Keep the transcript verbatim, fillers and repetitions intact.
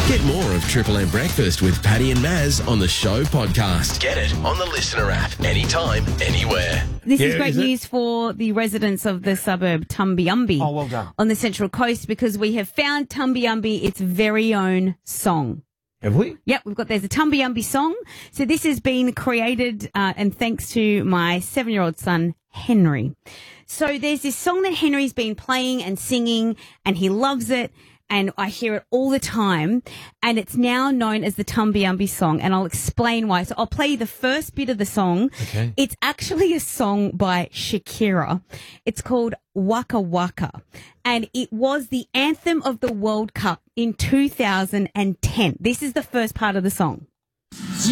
Get more of Triple M Breakfast with Paddy and Maz on the show podcast. Get it on the Listener app anytime, anywhere. This Yeah, is great is it? news for the residents of the suburb Tumbiumbi Oh, well done. on the Central Coast, because we have found Tumbiumbi its very own song. Have we? Yep, we've got, there's a Tumbiumbi song. So this has been created uh, and thanks to my seven-year-old son, Henry. So there's this song that Henry's been playing and singing, and he loves it, and I hear it all the time, and it's now known as the Tumbiumbi song, and I'll explain why. So I'll play you the first bit of the song. Okay. It's actually a song by Shakira. It's called Waka Waka, and it was the anthem of the World Cup in two thousand ten. This is the first part of the song.